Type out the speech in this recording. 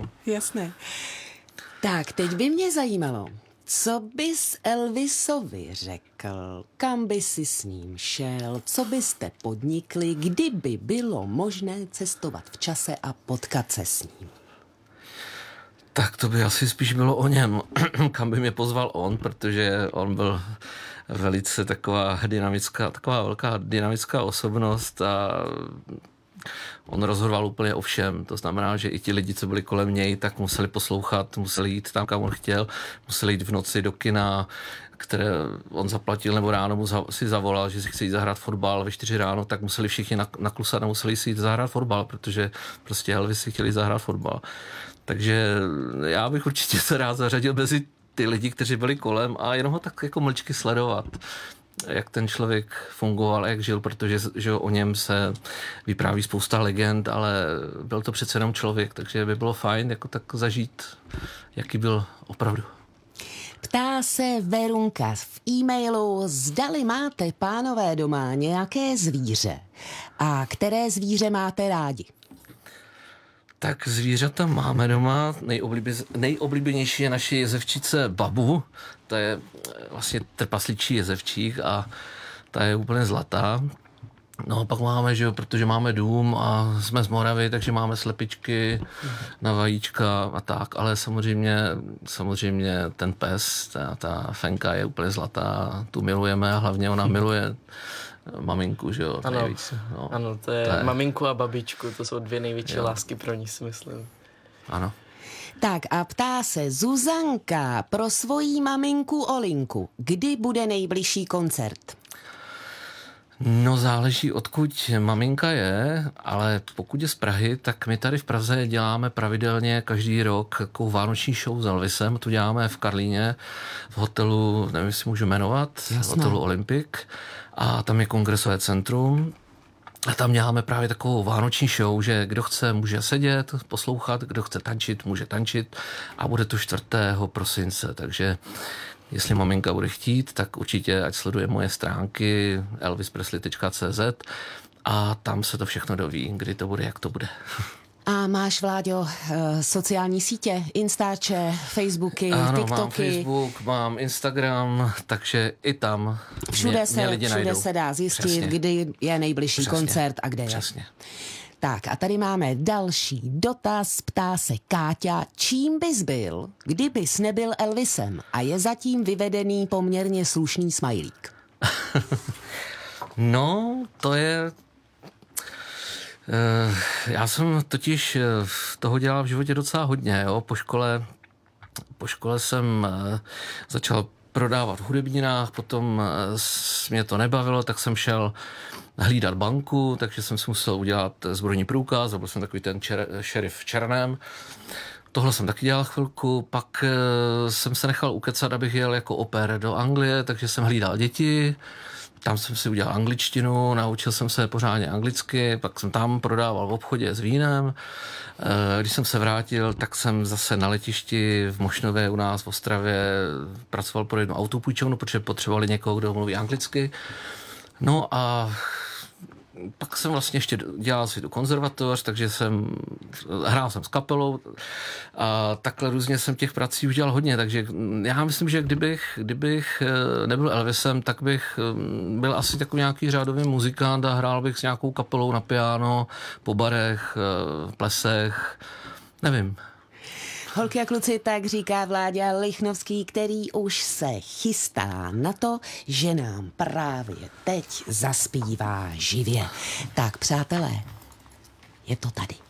Jasné. Tak, teď by mě zajímalo, co bys Elvisovi řekl, kam by si s ním šel, co byste podnikli, kdyby bylo možné cestovat v čase a potkat se s ním? Tak to by asi spíš bylo o něm, kam by mě pozval on, protože on byl velice taková velká dynamická osobnost a on rozhodoval úplně o všem. To znamená, že i ti lidi, co byli kolem něj, tak museli poslouchat, museli jít tam, kam on chtěl, museli jít v noci do kina, které on zaplatil, nebo ráno mu si zavolal, že si chce jít zahrát fotbal ve 4 ráno, tak museli všichni naklusat a museli si jít zahrát fotbal, protože prostě Elvis si chtěli zahrát fotbal. Takže já bych určitě se rád zařadil mezi ty lidi, kteří byli kolem a jenom ho tak jako mlčky sledovat, jak ten člověk fungoval, jak žil, protože že o něm se vypráví spousta legend, ale byl to přece jenom člověk, takže by bylo fajn jako tak zažít, jaký byl opravdu. Ptá se Verunka v e-mailu, zdali máte, pánové, doma nějaké zvíře a které zvíře máte rádi? Tak zvířata máme doma, nejoblíbenější je naše jezevčice Babu, to je vlastně trpasličí jezevčík a ta je úplně zlatá. No pak máme, že jo, protože máme dům a jsme z Moravy, takže máme slepičky na vajíčka a tak, ale samozřejmě ten pes, ta Fenka je úplně zlatá, tu milujeme a hlavně ona miluje maminku, že jo, ano, nejvíc. No, ano, to je maminku a babičku, to jsou 2 největší lásky pro ní, si myslím. Ano. Tak a ptá se Zuzanka pro svoji maminku Olinku, kdy bude nejbližší koncert? No záleží, odkud maminka je, ale pokud je z Prahy, tak my tady v Praze děláme pravidelně každý rok takovou vánoční show s Elvisem. Tu děláme v Karlíně, v hotelu, nevím, jestli můžu jmenovat, hotelu Olympic. A tam je kongresové centrum. A tam děláme právě takovou vánoční show, že kdo chce, může sedět, poslouchat, kdo chce tančit, může tančit. A bude to 4. prosince, takže jestli maminka bude chtít, tak určitě ať sleduje moje stránky elvispresley.cz a tam se to všechno doví, kdy to bude, jak to bude. A máš, Vláďo, sociální sítě, Instače, Facebooky, ano, TikToky? mám Facebook, mám Instagram, takže i tam Všude mě se dá zjistit, přesně, kdy je nejbližší koncert a kde je. Přesně. Tak a tady máme další dotaz, ptá se Káťa, čím bys byl, kdybys nebyl Elvisem a je zatím vyvedený poměrně slušný smajlík? No, to je... Já jsem totiž toho dělal v životě docela hodně. Jo? Po škole jsem začal prodávat v hudebninách, potom mě to nebavilo, tak jsem šel hlídat banku, takže jsem si musel udělat zbrojní průkaz, byl jsem takový ten šerif v černém. Tohle jsem taky dělal chvilku, pak jsem se nechal ukecat, abych jel jako au pair do Anglie, takže jsem hlídal děti, tam jsem si udělal angličtinu, naučil jsem se pořádně anglicky, pak jsem tam prodával v obchodě s vínem. Když jsem se vrátil, tak jsem zase na letišti v Mošnově u nás v Ostravě pracoval pro jednu autopůjčovnu, protože potřebovali někoho, kdo mluví anglicky. No a pak jsem vlastně ještě dělal si tu konzervatoř, takže hrál jsem s kapelou a takhle různě jsem těch prací udělal hodně, takže já myslím, že kdybych nebyl Elvisem, tak bych byl asi takový nějaký řádový muzikant a hrál bych s nějakou kapelou na piano, po barech, plesech, nevím. Holky a kluci, tak říká Vláďa Lichnovský, který už se chystá na to, že nám právě teď zaspívá živě. Tak přátelé, je to tady.